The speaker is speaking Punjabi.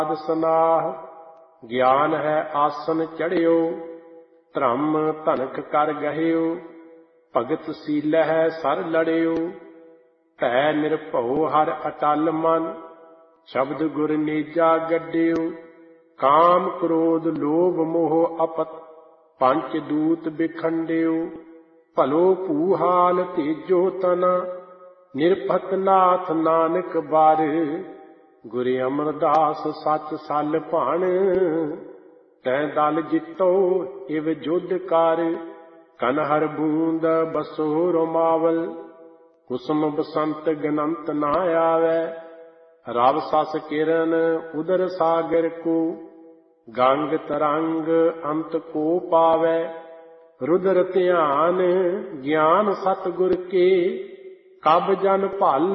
ਸਨਾਹ ਗਿਆਨ ਹੈ ਆਸਨ ਚੜਿਓ ਧਰਮ ਧਨਕ ਕਰ ਗਹਿਓ ਭਗਤ ਸੀਲਹਿ ਸਰ ਲੜਿਓ ਭੈ ਨਿਰਭਉ ਹਰਿ ਅਟਲ ਮਨ ਸ਼ਬਦ ਗੁਰ ਨੇਜਾ ਗੱਡਿਓ ਕਾਮ ਕ੍ਰੋਧ ਲੋਭ ਮੋਹ ਅਪਤ ਪੰਚ ਦੂਤ ਬਿਖੰਡਿਓ ਭਲੋ ਭੂਹਾਲ ਤੇਜੋ ਤਨਾ ਨਿਰਭਤ ਨਾਥ ਨਾਨਕ ਬਾਰ ਗੁਰ ਅਮਰਦਾਸ ਸੱਚ ਸਲ ਭਾਣ ਤੈ ਦਲ ਜਿੱਤੋ ਇਵ ਜੁਧ ਕਰ ਕਨਹਰ ਬੂੰਦ ਬਸੋ ਰਮਾਵਲ ਕੁਸਮ ਬਸੰਤ ਗਨੰਤ ਨਾ ਆਵੈ ਰਵ ਸਸ ਕਿਰਨ ਉਦਰ ਸਾਗਰ ਕੋ ਗੰਗ ਤਰੰਗ ਅੰਤ ਕੋ ਪਾਵੈ ਰੁਦਰ ਧਿਆਨ ਗਿਆਨ ਸਤਿਗੁਰ ਕੇ ਕਬ ਜਨ ਭਲ